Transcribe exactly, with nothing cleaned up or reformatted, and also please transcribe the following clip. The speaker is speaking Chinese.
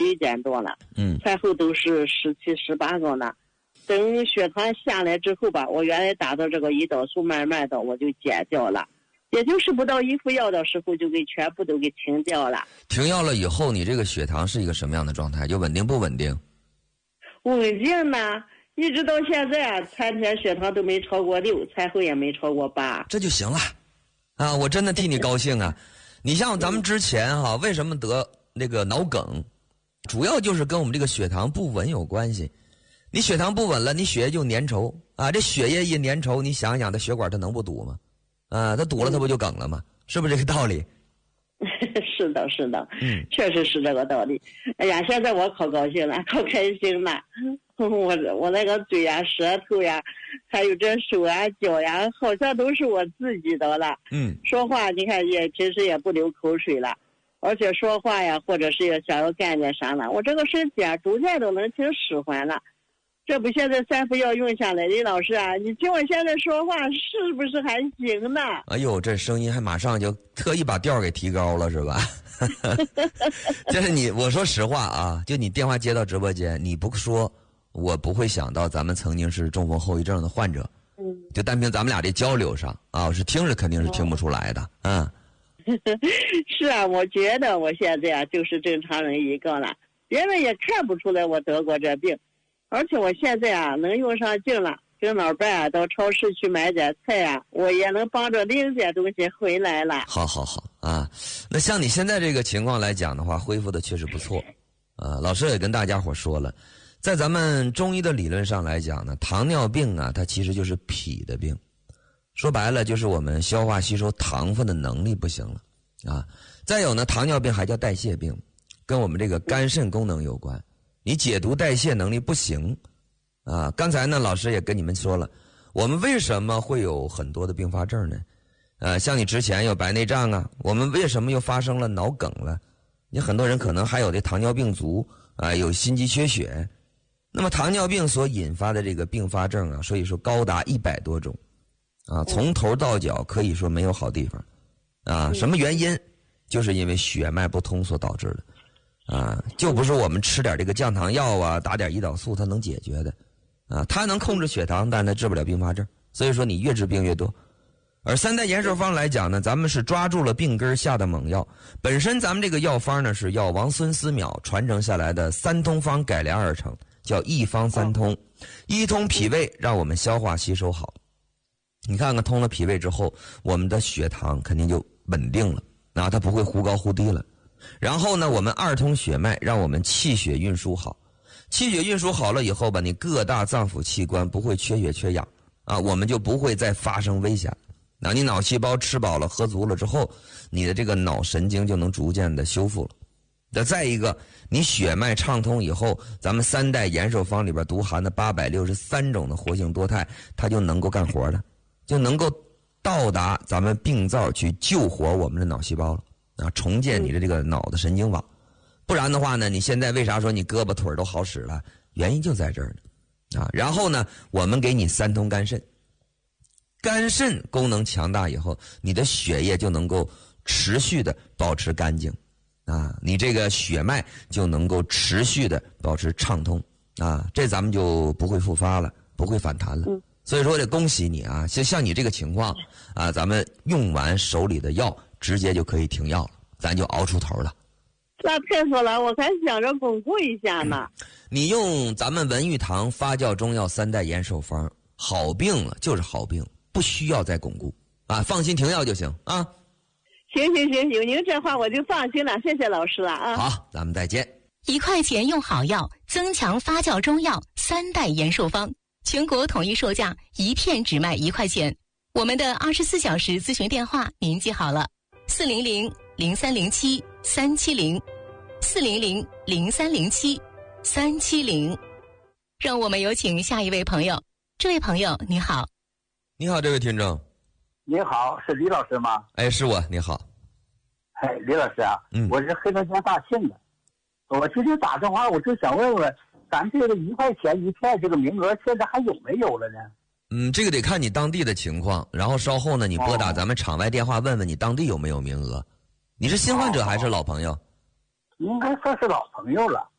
一点多了， 嗯， 菜后都是十七、十八个呢。等血糖下来之后吧，我原来打的这个胰岛素慢慢的我就减掉了，也就是不到一副药的时候就给全部都给停掉了。 停药了以后，你这个血糖是一个什么样的状态？就稳定不稳定？ 稳定呢，一直到现在啊，餐前血糖都没超过六，餐后也没超过八， 这就行了，啊，我真的替你高兴啊！你像咱们之前哈、啊，为什么得那个脑梗，主要就是跟我们这个血糖不稳有关系。你血糖不稳了，你血液就粘稠啊，这血液一粘稠，你想想，它血管它能不堵吗？啊，它堵了，它不就梗了吗？是不是这个道理？ 是的，是的， 嗯， 确实是这个道理。哎呀，现在我可高兴了，可开心了。我我那个嘴呀、舌头呀，还有这手啊、脚呀，好像都是我自己的了。 嗯， 说话你看也平时也不流口水了，而且说话呀，或者是想要干点啥了，我这个身体啊，逐渐都能挺使唤了。这不现在三副药用下来，李老师啊，你听我现在说话是不是还行呢？ 哎呦，这声音还马上就特意把调给提高了，是吧？就是你，我说实话啊，就你电话接到直播间，你不说，我不会想到咱们曾经是中风后遗症的患者。 嗯， 就单凭咱们俩这交流上啊，我是听着肯定是听不出来的。嗯， 是啊，我觉得我现在啊就是正常人一个了，别人也看不出来我得过这病。而且我现在啊能用上劲了，跟老伴啊到超市去买点菜啊，我也能帮着拎点东西回来了。 好好好啊，那像你现在这个情况来讲的话，恢复的确实不错。啊，老师也跟大家伙说了，在咱们中医的理论上来讲呢，糖尿病啊，它其实就是脾的病，说白了就是我们消化吸收糖分的能力不行了啊。再有呢，糖尿病还叫代谢病，跟我们这个肝肾功能有关。你解毒代谢能力不行啊！刚才呢，老师也跟你们说了，我们为什么会有很多的并发症呢？呃，像你之前有白内障啊，我们为什么又发生了脑梗了？你很多人可能还有这糖尿病足啊，有心肌缺血。那么糖尿病所引发的这个并发症啊，所以说高达一百多种啊，从头到脚可以说没有好地方啊。什么原因？就是因为血脉不通所导致的。啊，就不是我们吃点这个降糖药啊，打点胰岛素它能解决的，啊，它能控制血糖，但是它治不了并发症。所以说你越治病越多。而三代延寿方来讲呢，咱们是抓住了病根下的猛药。本身咱们这个药方呢是药王孙思邈传承下来的三通方改良而成，叫一方三通。一通脾胃，让我们消化吸收好。你看看通了脾胃之后，我们的血糖肯定就稳定了，啊，它不会忽高忽低了。然后呢，我们二通血脉，让我们气血运输好。气血运输好了以后吧，你各大脏腑器官不会缺血缺氧啊，我们就不会再发生危险。那你脑细胞吃饱了喝足了之后，你的这个脑神经就能逐渐的修复了。那再一个，你血脉畅通以后，咱们三代延寿方里边独含的八百六十三种的活性多肽，它就能够干活了，就能够到达咱们病灶去救活我们的脑细胞了。啊，重建你的这个脑的神经网，不然的话呢，你现在为啥说你胳膊腿都好使了？原因就在这儿呢，啊，然后呢，我们给你三通肝肾，肝肾功能强大以后，你的血液就能够持续的保持干净，啊，你这个血脉就能够持续的保持畅通，啊，这咱们就不会复发了，不会反弹了。嗯，所以说得恭喜你啊，就像你这个情况啊，咱们用完手里的药。直接就可以停药了，咱就熬出头了。 那太好了，我还想着巩固一下呢。 嗯、你用咱们文玉堂发酵中药三代延寿方，好病了就是好病，不需要再巩固啊，放心停药就行啊。 行行行，有您这话我就放心了，谢谢老师了啊。 好，咱们再见。 一块钱用好药，增强发酵中药三代延寿方，全国统一售价，一片只卖一块钱。我们的二十四小时咨询电话您记好了。四零零零三零七三七零，四零零零三零七三七零。让我们有请下一位朋友。这位朋友你好。 你好，这位听众。 你好，是李老师吗？ 哎，是我。你好。 哎，李老师啊， 嗯， 我是黑龙江大庆的。我今天打电话，我就想问问，咱这个一块钱一片这个名额现在还有没有了呢？ 嗯，这个得看你当地的情况，然后稍后呢，你拨打咱们场外电话问问你当地有没有名额。你是新患者还是老朋友？ 应该算是老朋友了。